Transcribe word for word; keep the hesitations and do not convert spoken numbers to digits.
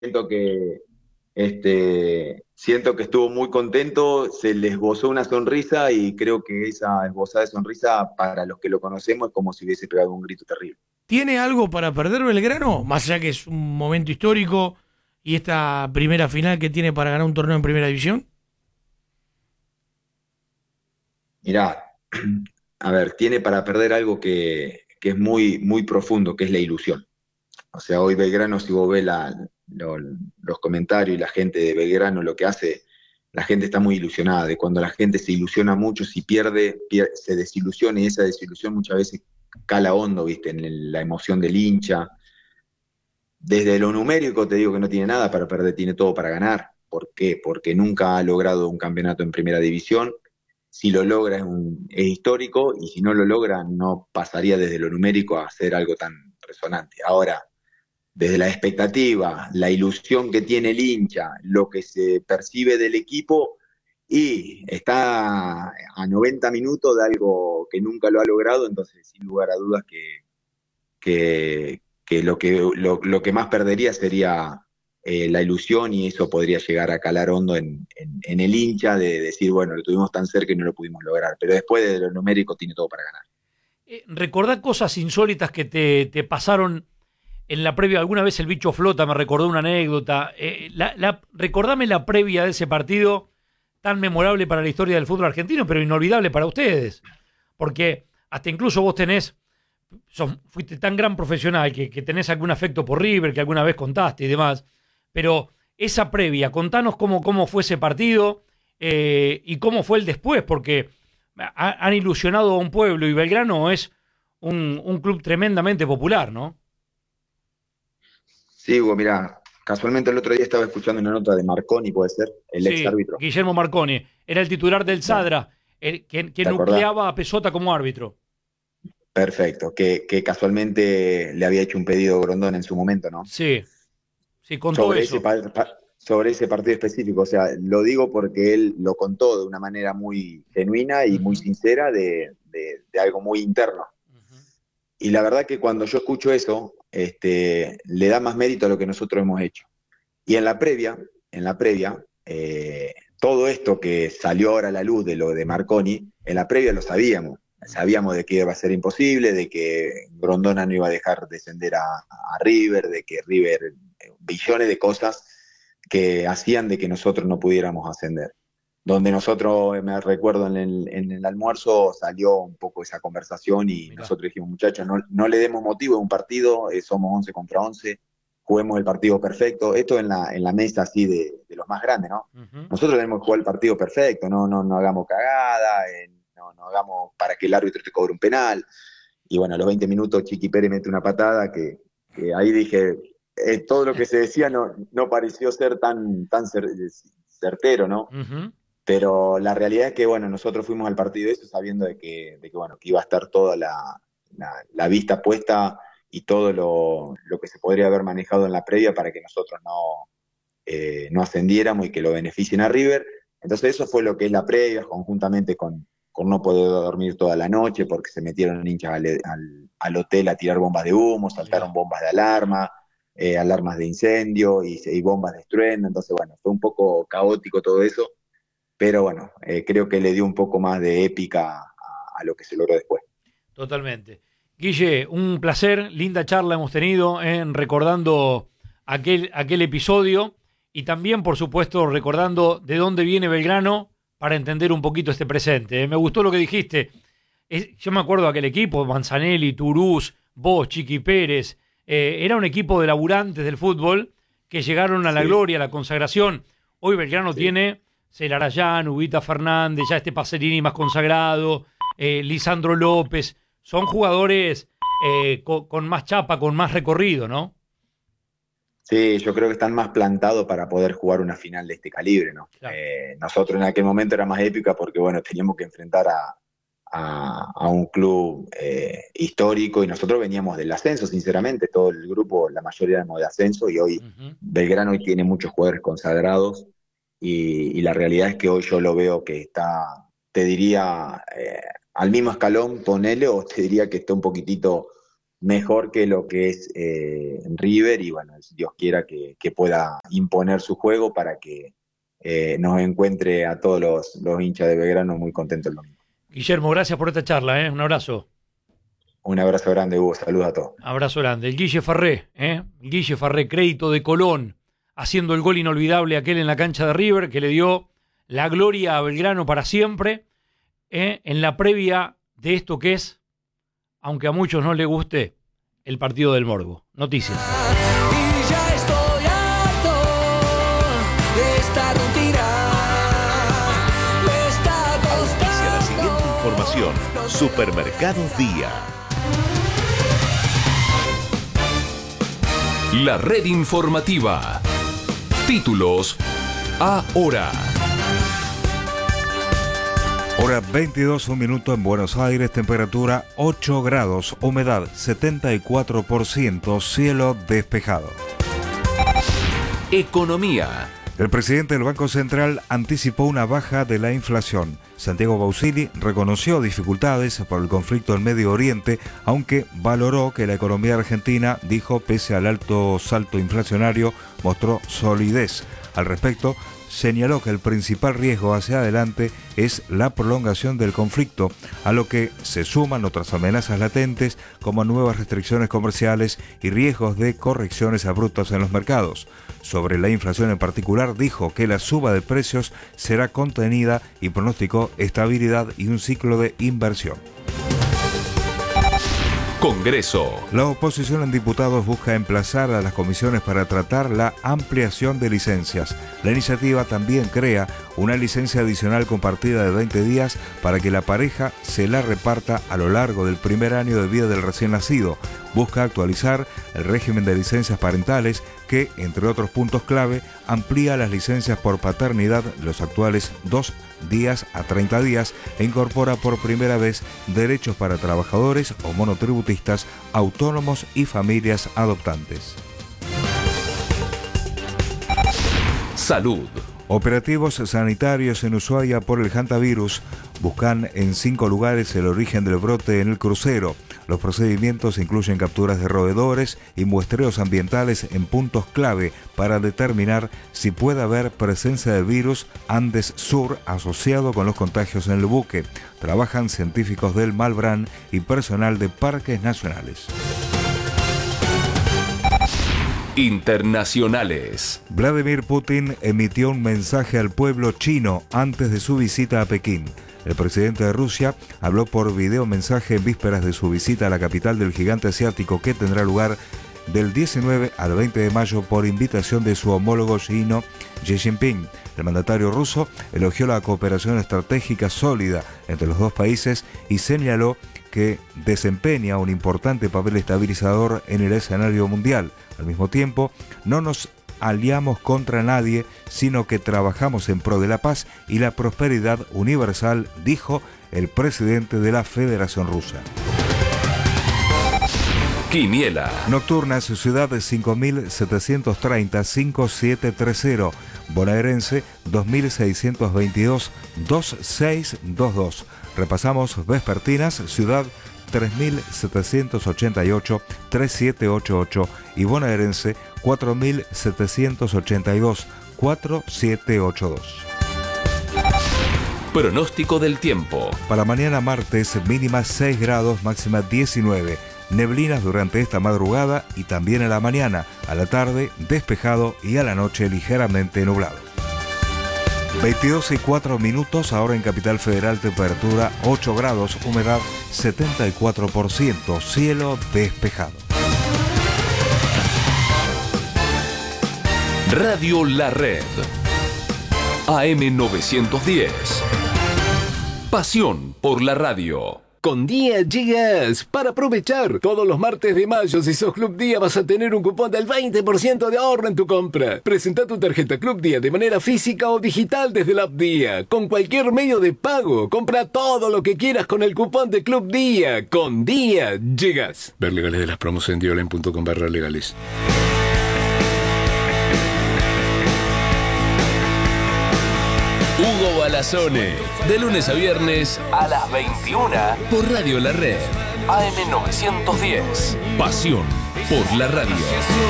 siento que este, siento que estuvo muy contento, se le esbozó una sonrisa y creo que esa esbozada de sonrisa para los que lo conocemos es como si hubiese pegado un grito terrible. ¿Tiene algo para perder Belgrano? Más allá que es un momento histórico y esta primera final que tiene para ganar un torneo en primera división. Mirá, a ver, tiene para perder algo que, que es muy, muy profundo, que es la ilusión. O sea, hoy Belgrano, si vos ves la, lo- los comentarios y la gente de Belgrano, lo que hace, la gente está muy ilusionada. De cuando la gente se ilusiona mucho, si pierde, pier- se desilusiona y esa desilusión muchas veces cala hondo, ¿viste? En el- la emoción del hincha. Desde lo numérico te digo que no tiene nada para perder, tiene todo para ganar. ¿Por qué? Porque nunca ha logrado un campeonato en primera división. Si lo logra es, un- es histórico y si no lo logra no pasaría desde lo numérico a hacer algo tan resonante. Ahora, desde la expectativa, la ilusión que tiene el hincha, lo que se percibe del equipo y está a noventa minutos de algo que nunca lo ha logrado, entonces sin lugar a dudas que, que, que lo, que lo, lo que más perdería sería eh, la ilusión y eso podría llegar a calar hondo en, en, en el hincha de decir, bueno, lo tuvimos tan cerca y no lo pudimos lograr, pero después de lo numérico tiene todo para ganar. Eh, ¿Recordá cosas insólitas que te, te pasaron en la previa? Alguna vez el bicho Flota me recordó una anécdota. Eh, la, la, recordame la previa de ese partido tan memorable para la historia del fútbol argentino, pero inolvidable para ustedes. Porque hasta incluso vos tenés, sos, fuiste tan gran profesional que, que tenés algún afecto por River, que alguna vez contaste y demás. Pero esa previa, contanos cómo, cómo fue ese partido eh, y cómo fue el después, porque ha- han ilusionado a un pueblo y Belgrano es un, un club tremendamente popular, ¿no? Sí, Hugo, mirá, casualmente el otro día estaba escuchando una nota de Marconi, puede ser, el ex Sí, árbitro. Guillermo Marconi, era el titular del Bueno, Sadra, el, que, que ¿te acordás? nucleaba a Pesota como árbitro. Perfecto, que, que casualmente le había hecho un pedido a Grondona en su momento, ¿no? Sí, sí, contó Sobre ese, eso. pa- pa- sobre ese partido específico, o sea, lo digo porque él lo contó de una manera muy genuina y muy Ujú, sincera de, de, de algo muy interno. ujú. Y la verdad que cuando yo escucho eso, este, le da más mérito a lo que nosotros hemos hecho. Y en la previa, en la previa, eh, todo esto que salió ahora a la luz de lo de Marconi, en la previa lo sabíamos. Sabíamos de que iba a ser imposible, de que Grondona no iba a dejar descender a, a River, de que River, billones de cosas que hacían de que nosotros no pudiéramos ascender. Donde nosotros, me recuerdo en el, en el almuerzo, salió un poco esa conversación y Mirá. nosotros dijimos, muchachos, no, no le demos motivo a un partido, eh, somos once contra once, juguemos el partido perfecto. Esto en la, en la mesa así de, de los más grandes, ¿no? Ujú. Nosotros tenemos que jugar el partido perfecto, no, no, no hagamos cagada, eh, no, no hagamos para que el árbitro te cobre un penal. Y bueno, a los veinte minutos Chiqui Pérez mete una patada que, que ahí dije, eh, todo lo que se decía no, no pareció ser tan, tan cer certero, ¿no? Ujú. Pero la realidad es que, bueno, nosotros fuimos al partido eso sabiendo de que, de que bueno, que iba a estar toda la, la, la vista puesta y todo lo, lo, que se podría haber manejado en la previa para que nosotros no, eh, no ascendiéramos y que lo beneficien a River. Entonces eso fue lo que es la previa, conjuntamente con, con no poder dormir toda la noche porque se metieron hinchas al, al, al hotel a tirar bombas de humo, saltaron Mirá. bombas de alarma, eh, alarmas de incendio y, y bombas de estruendo. Entonces, bueno, fue un poco caótico todo eso, pero bueno, eh, creo que le dio un poco más de épica a, a lo que se logró después. Totalmente. Guille, un placer, linda charla hemos tenido en recordando aquel, aquel episodio y también, por supuesto, recordando de dónde viene Belgrano para entender un poquito este presente. Eh, Me gustó lo que dijiste. Es- yo me acuerdo de aquel equipo, Manzanelli, Turús, vos, Chiqui Pérez. Eh, era un equipo de laburantes del fútbol que llegaron a la Sí, gloria, a la consagración. Hoy Belgrano sí. tiene Celarayán, Ubita Fernández, ya este Pacerini más consagrado, eh, Lisandro López. Son jugadores eh, co- con más chapa, con más recorrido, ¿no? Sí, yo creo que están más plantados para poder jugar una final de este calibre, ¿no? Claro. Eh, nosotros en aquel momento era más épica porque, bueno, teníamos que enfrentar a, a, a un club eh, histórico y nosotros veníamos del ascenso, sinceramente, todo el grupo, la mayoría éramos de ascenso y hoy Ujú. Belgrano hoy tiene muchos jugadores consagrados y, y la realidad es que hoy yo lo veo que está, te diría, eh, al mismo escalón, ponele, o te diría que está un poquitito mejor que lo que es eh, River, y bueno, Dios quiera que, que pueda imponer su juego para que eh, nos encuentre a todos los, los hinchas de Belgrano muy contentos el domingo. Guillermo, gracias por esta charla, ¿eh? Un abrazo. Un abrazo grande, Hugo, saludos a todos. Abrazo grande. El Guille Farré, ¿eh? Guille Farré, crédito de Colón, haciendo el gol inolvidable aquel en la cancha de River, que le dio la gloria a Belgrano para siempre, ¿eh? En la previa de esto que es, aunque a muchos no les guste, el partido del Morbo. Noticias. Y ya estoy harto de esta rutina. Me está Auspicia la siguiente costando. información. Supermercados Día. La red informativa. Títulos ahora. Hora veintidós, un minuto en Buenos Aires, temperatura ocho grados, humedad setenta y cuatro por ciento, cielo despejado. Economía. El presidente del Banco Central anticipó una baja de la inflación. Santiago Bausili reconoció dificultades por el conflicto en Medio Oriente, aunque valoró que la economía argentina, dijo, pese al alto salto inflacionario, mostró solidez. Al respecto, señaló que el principal riesgo hacia adelante es la prolongación del conflicto, a lo que se suman otras amenazas latentes como nuevas restricciones comerciales y riesgos de correcciones abruptas en los mercados. Sobre la inflación en particular, dijo que la suba de precios será contenida y pronosticó estabilidad y un ciclo de inversión. Congreso. La oposición en diputados busca emplazar a las comisiones para tratar la ampliación de licencias. La iniciativa también crea una licencia adicional compartida de veinte días para que la pareja se la reparta a lo largo del primer año de vida del recién nacido. Busca actualizar el régimen de licencias parentales que, entre otros puntos clave, amplía las licencias por paternidad de los actuales dos días a treinta días e incorpora por primera vez derechos para trabajadores o monotributistas, autónomos y familias adoptantes. Salud. Operativos sanitarios en Ushuaia por el hantavirus buscan en cinco lugares el origen del brote en el crucero. Los procedimientos incluyen capturas de roedores y muestreos ambientales en puntos clave para determinar si puede haber presencia de virus Andes Sur asociado con los contagios en el buque. Trabajan científicos del Malbrán y personal de parques nacionales. Internacionales. Vladimir Putin emitió un mensaje al pueblo chino antes de su visita a Pekín. El presidente de Rusia habló por videomensaje en vísperas de su visita a la capital del gigante asiático, que tendrá lugar del diecinueve al veinte de mayo por invitación de su homólogo chino Xi Jinping. El mandatario ruso elogió la cooperación estratégica sólida entre los dos países y señaló que desempeña un importante papel estabilizador en el escenario mundial. Al mismo tiempo, no nos aliamos contra nadie, sino que trabajamos en pro de la paz y la prosperidad universal, dijo el presidente de la Federación Rusa. Quiniela. Nocturnas, ciudad de cinco mil setecientos treinta, cinco mil setecientos treinta. Bonaerense dos mil seiscientos veintidós, dos mil seiscientos veintidós. Repasamos vespertinas, ciudad tres mil setecientos ochenta y ocho, tres mil setecientos ochenta y ocho y bonaerense cuatro mil setecientos ochenta y dos, cuatro mil setecientos ochenta y dos. Pronóstico del tiempo. Para mañana martes, mínima seis grados, máxima diecinueve. Neblinas durante esta madrugada y también a la mañana. A la tarde, despejado y a la noche ligeramente nublado. veintidós y cuatro minutos, ahora en Capital Federal, temperatura ocho grados, humedad setenta y cuatro por ciento, cielo despejado. Radio La Red. A M novecientos diez. Pasión por la radio. Con Día llegas para aprovechar. Todos los martes de mayo, si sos Club Día, vas a tener un cupón del veinte por ciento de ahorro en tu compra. Presenta tu tarjeta Club Día de manera física o digital desde la app Día. Con cualquier medio de pago. Compra todo lo que quieras con el cupón de Club Día. Con Día llegas. Ver legales de las promos en diolen punto com barra legales. Hugo Balazone, de lunes a viernes a las veintiuna por Radio La Red. A M novecientos diez. Pasión por la radio.